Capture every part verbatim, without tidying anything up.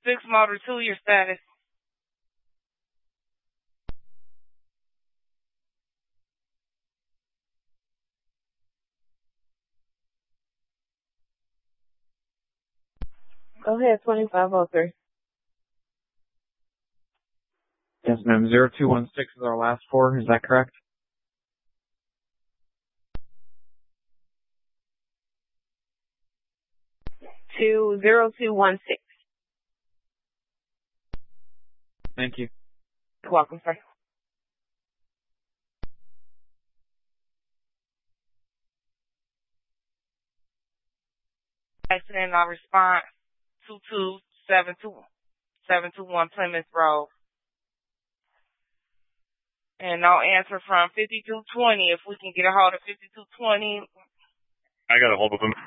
six motor two, your status. Go ahead, twenty-five oh three. Yes, ma'am. zero two one six is our last four. Is that correct? To zero two one six. Thank you. You're welcome, sir. Accident on response two two seven two seven two one Plymouth Road. And no answer from fifty-two twenty. If we can get a hold of fifty-two twenty. I got a hold of him.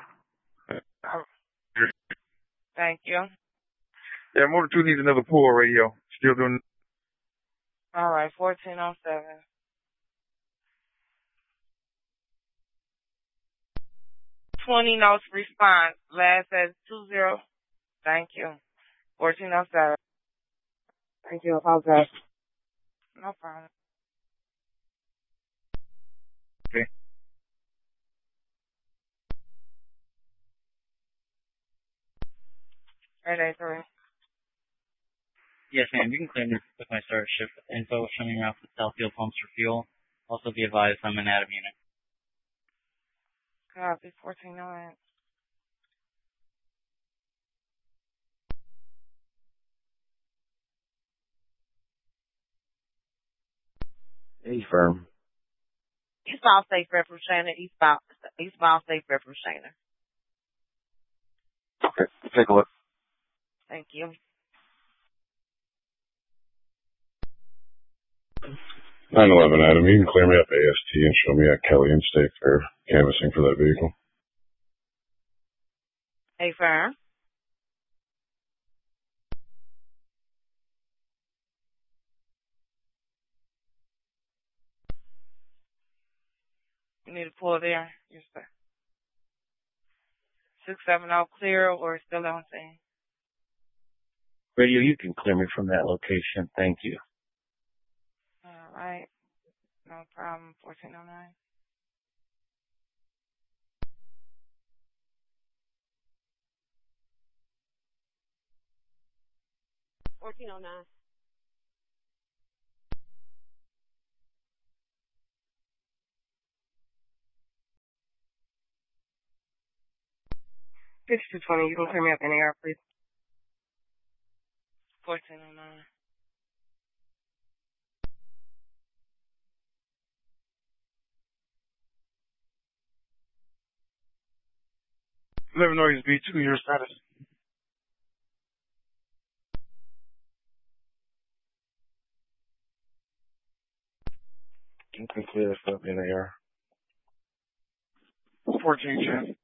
Thank you. Yeah, motor two needs another pull radio. Still doing. All right, fourteen oh seven. twenty notes response. Last at two zero. Thank you. fourteen oh seven. Thank you. Apologize. No problem. Okay. eight eight three. Yes, ma'am. You can claim this with my start shift info showing around the Southfield pumps for fuel. Also be advised I'm an Adam unit. Copy fourteen oh eight. Hey, firm. Eastbound Safe Representative. Eastbound, Eastbound Safe Representative. Okay, take a look. Thank you. nine eleven Adam, you can clear me up A S T and show me at Kelly and State Fair canvassing for that vehicle. Hey, firm. You need to pull there. Yes, sir. six seven oh clear or still on scene? Radio, you can clear me from that location. Thank you. All right. No problem. fourteen oh nine. fourteen oh nine. fifty-two twenty. You can clear me up in the air, please. fourteen oh nine. eleven noise B two, your status. You can clear this up in the air. fourteen ten.